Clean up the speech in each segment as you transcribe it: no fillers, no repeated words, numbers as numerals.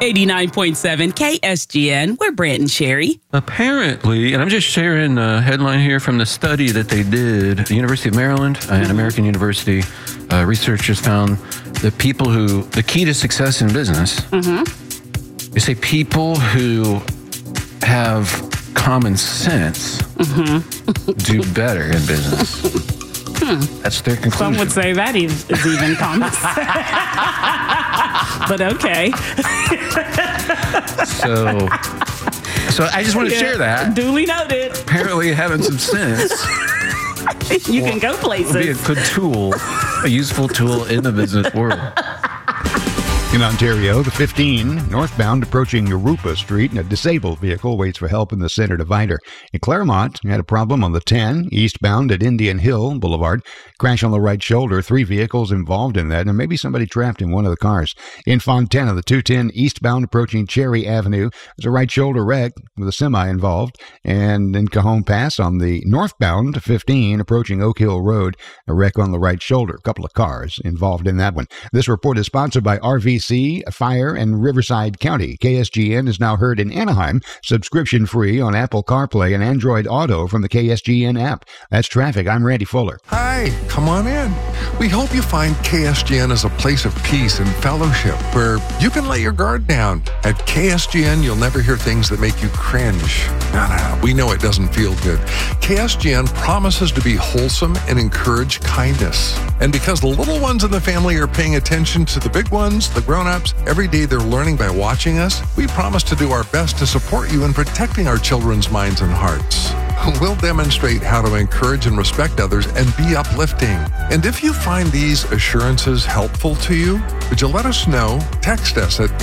89.7 KSGN. We're Brant and Sherry. Apparently, and I'm just sharing a headline here from the study that they did at the University of Maryland and American University. Researchers found that the key to success in business, they say people who have common sense do better in business. That's their conclusion. Some would say that is even common. But okay. So I just want to share that. Duly noted. Apparently having some sense. You can go places. Be a good tool, a useful tool in the business world. In Ontario, the 15 northbound approaching Yorupa Street, and a disabled vehicle waits for help in the center divider. In Claremont, had a problem on the 10 eastbound at Indian Hill Boulevard. Crash on the right shoulder. 3 vehicles involved in that, and maybe somebody trapped in one of the cars. In Fontana, the 210 eastbound approaching Cherry Avenue, there's a right shoulder wreck with a semi involved. And in Cajon Pass on the northbound 15 approaching Oak Hill Road, a wreck on the right shoulder. A couple of cars involved in that one. This report is sponsored by RVC Fire and Riverside County. KSGN is now heard in Anaheim, subscription free on Apple CarPlay and Android Auto from the KSGN app. That's traffic. I'm Randy Fuller. Hi, come on in. We hope you find KSGN as a place of peace and fellowship where you can let your guard down. At KSGN, you'll never hear things that make you cringe. No, we know it doesn't feel good. KSGN promises to be wholesome and encourage kindness. And because the little ones in the family are paying attention to the big ones, the grown-ups, every day they're learning by watching us, we promise to do our best to support you in protecting our children's minds and hearts. We'll demonstrate how to encourage and respect others and be uplifting. And if you find these assurances helpful to you, would you let us know? Text us at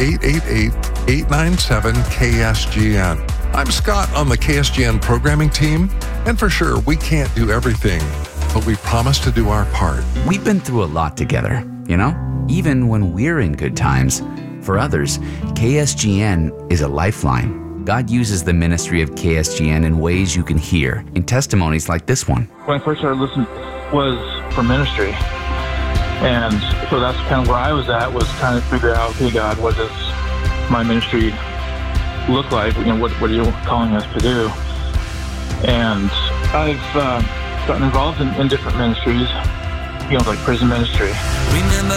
888-897-KSGN. I'm Scott on the KSGN programming team, and for sure, we can't do everything, but we promise to do our part. We've been through a lot together, even when we're in good times. For others, KSGN is a lifeline. God uses the ministry of KSGN in ways you can hear in testimonies like this one. When I first started listening was for ministry. And so that's kind of where I was at, was trying to figure out, okay, God, what does my ministry look like? What are you calling us to do? And I've gotten involved in different ministries, like prison ministry. Remember